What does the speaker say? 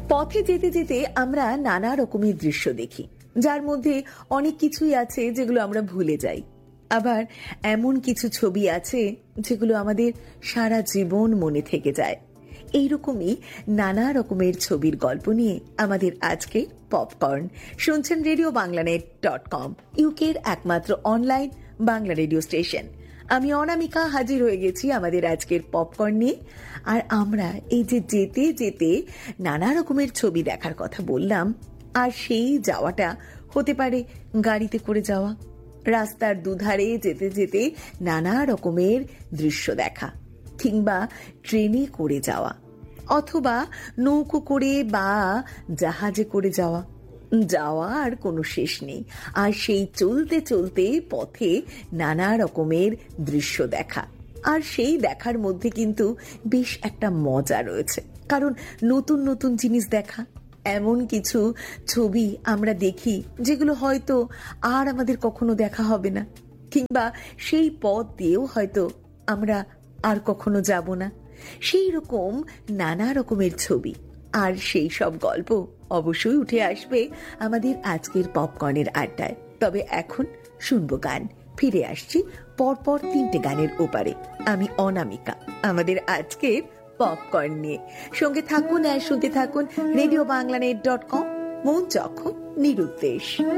পথে যেতে যেতে আমরা নানা রকমের দৃশ্য দেখি, যার মধ্যে অনেক কিছুই আছে যেগুলো আমরা ভুলে যাই। আবার এমন কিছু ছবি আছে যেগুলো আমাদের সারা জীবন মনে থেকে যায়। এইরকমই নানা রকমের ছবির গল্প নিয়ে আমাদের আজকে পপকর্ন। শুনছেন রেডিও বাংলানেট.com, ইউকের একমাত্র অনলাইন বাংলা রেডিও স্টেশন। আমি অনামিকা হাজির হয়ে গেছি আমাদের আজকের পপকর্ন নিয়ে। আর আমরা এই যে যেতে যেতে নানা রকমের ছবি দেখার কথা বললাম, আর সেই যাওয়াটা হতে পারে গাড়িতে করে যাওয়া, রাস্তার দুধারে যেতে যেতে নানা রকমের দৃশ্য দেখা, কিংবা ট্রেনে করে যাওয়া, অথবা নৌকো করে বা জাহাজে করে যাওয়া। যাওয়ার কোনো শেষ নেই। আর সেই চলতে চলতে পথে নানা রকমের দৃশ্য দেখা, আর সেই দেখার মধ্যে কিন্তু বেশ একটা মজা রয়েছে, কারণ নতুন নতুন জিনিস দেখা। এমন কিছু ছবি আমরা দেখি যেগুলো হয়তো আর আমাদের কখনো দেখা হবে না, কিংবা সেই পথ দিয়েও হয়তো আমরা আর কখনো যাব না। সেই রকম নানা রকমের ছবি আর সেই সব গল্প অবশ্যই উঠে আসবে আমাদের আজকের পপকর্নের আড্ডায়। তবে এখন শুনবো গান। ফিরে আসছি পরপর 3টে গানের ওপারে। আমি অনামিকা আমাদের আজকের পপকর্ন নিয়ে। সঙ্গে থাকুন আর শুনতে থাকুন রেডিও বাংলানেট.com, মন যখন নিরুদ্দেশ।